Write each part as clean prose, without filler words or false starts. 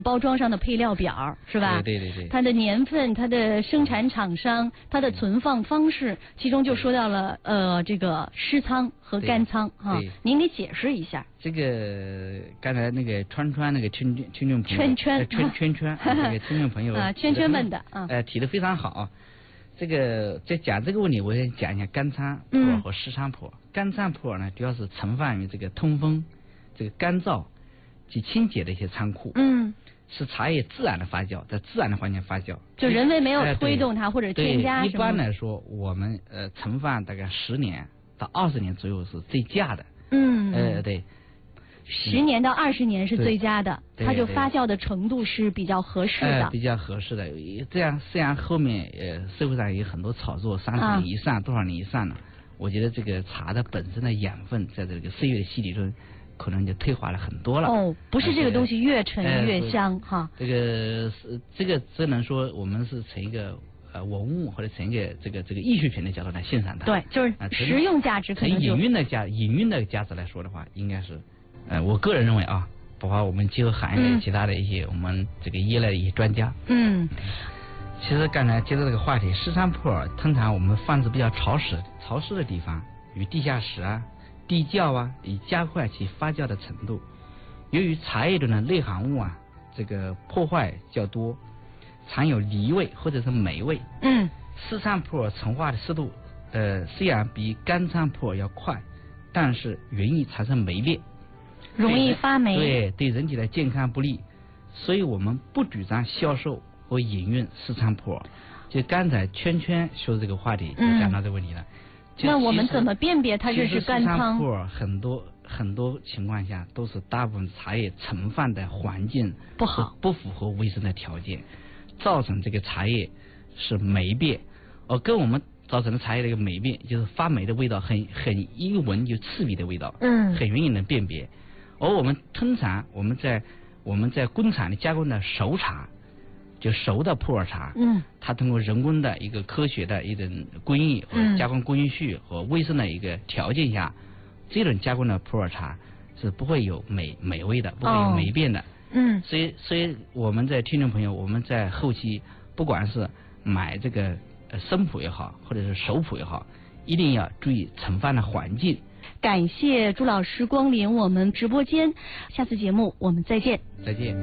包装上的配料表是吧？ 对对对对。 它的年份、它的生产厂商、它的存放方式，其中就说到了这个湿仓和干仓哈。您给解释一下。 这个刚才那个川那个听众朋友，圈这个听众朋友啊，圈们的提得非常好。这个在讲这个问题，我先讲一下干仓坡和湿仓坡。干仓坡呢，主要是盛放于这个通风、这个干燥及清洁的一些仓库。是茶叶自然的发酵，在自然的环境发酵， 就人为没有推动它或者添加。 一般来说，我们存放大概10年到20年左右是最佳的。对。 10年到20年是最佳的，它就发酵的程度是比较合适的。 比较合适的，这样虽然后面社会上有很多炒作30年以上、多少年以上的，我觉得这个茶的本身的养分在这个岁月的洗礼中，可能就退化了很多了。 不是这个东西越陈越香哈。 这个只能说我们是从一个文物或者从一个这个艺术品的角度来欣赏它。 对，就是实用价值可能就。 从营运的价值来说的话，应该是我个人认为啊，包括我们结合行业其他的一些我们这个业内的一些专家。其实刚才接着这个话题，湿仓坡通常我们放置比较潮湿的地方，与地下室啊、地窖啊，以加快其发酵的程度。由于茶叶中的内含物啊，这个破坏较多，常有梨味或者是霉味。湿仓坡陈化的速度虽然比干仓坡要快，但是容易产生霉变， 容易发霉， 对人体的健康不利，所以我们不主张销售和营运湿仓坡。就刚才圈说这个话题，就讲到这个问题了。 那我们怎么辨别它这是干仓？ 很多情况下都是大部分茶叶盛放的环境不好， 不符合卫生的条件，造成这个茶叶是霉变，跟我们造成的茶叶的一个霉变，就是发霉的味道很一闻就刺鼻的味道，很容易能辨别。而我们通常我们在工厂里加工的熟茶，就熟的普洱茶，它通过人工的一个科学的一种工艺和加工工序和卫生的一个条件下，这种加工的普洱茶是不会有霉味的，不会有霉变的。所以我们在听众朋友，我们在后期不管是买这个生普也好，或者是熟普也好，一定要注意盛放的环境。 感谢朱老师光临我们直播间，下次节目我们再见。 再见。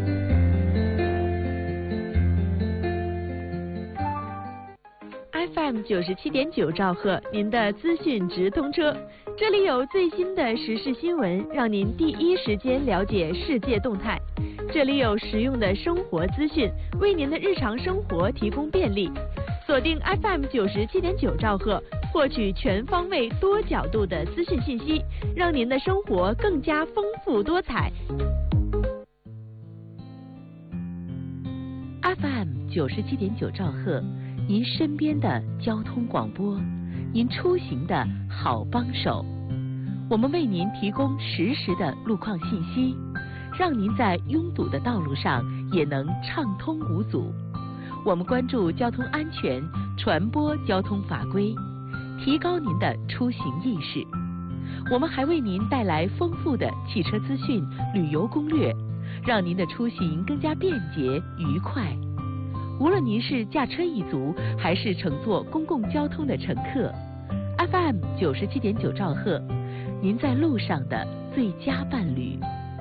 FM 97.9兆赫，您的资讯直通车，这里有最新的时事新闻，让您第一时间了解世界动态。这里有实用的生活资讯，为您的日常生活提供便利。锁定 FM 97.9兆赫，获取全方位、多角度的资讯信息，让您的生活更加丰富多彩。FM 97.9兆赫，您身边的交通广播，您出行的好帮手。我们为您提供实时的路况信息，让您在拥堵的道路上也能畅通无阻。我们关注交通安全，传播交通法规，提高您的出行意识。我们还为您带来丰富的汽车资讯、旅游攻略，让您的出行更加便捷愉快。无论您是驾车一族，还是乘坐公共交通的乘客， FM 97.9兆赫，您在路上的最佳伴侣。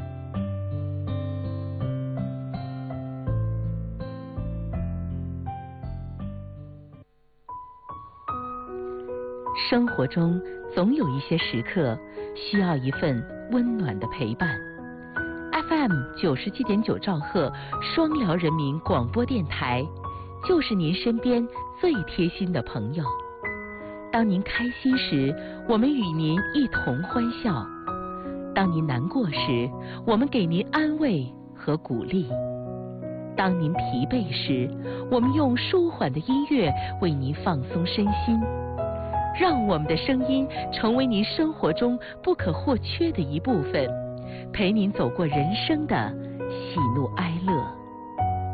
生活中总有一些时刻需要一份温暖的陪伴。FM 97.9兆赫双辽人民广播电台，就是您身边最贴心的朋友。当您开心时，我们与您一同欢笑；当您难过时，我们给您安慰和鼓励；当您疲惫时，我们用舒缓的音乐为您放松身心。让我们的声音成为您生活中不可或缺的一部分，陪您走过人生的喜怒哀乐。